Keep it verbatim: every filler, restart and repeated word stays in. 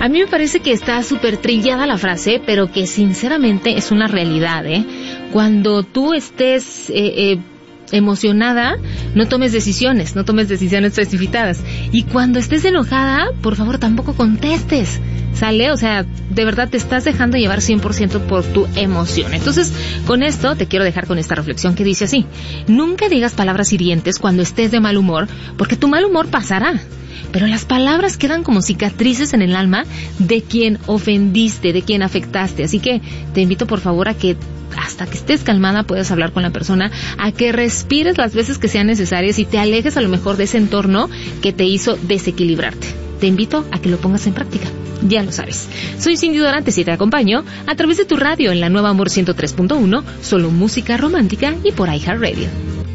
A mí me parece que está súper trillada la frase, pero que sinceramente es una realidad, ¿eh? Cuando tú estés eh, eh, emocionada, no tomes decisiones, no tomes decisiones precipitadas. Y cuando estés enojada, por favor, tampoco contestes, ¿sale? O sea, de verdad te estás dejando llevar cien por ciento por tu emoción. Entonces, con esto te quiero dejar con esta reflexión que dice así: nunca digas palabras hirientes cuando estés de mal humor, porque tu mal humor pasará. Pero las palabras quedan como cicatrices en el alma de quien ofendiste, de quien afectaste. Así que te invito por favor a que hasta que estés calmada puedas hablar con la persona, a que respires las veces que sean necesarias y te alejes a lo mejor de ese entorno que te hizo desequilibrarte. Te invito a que lo pongas en práctica. Ya lo sabes. Soy Cindy Dorantes y te acompaño a través de tu radio en la Nueva Amor ciento tres punto uno, solo música romántica y por iHeartRadio.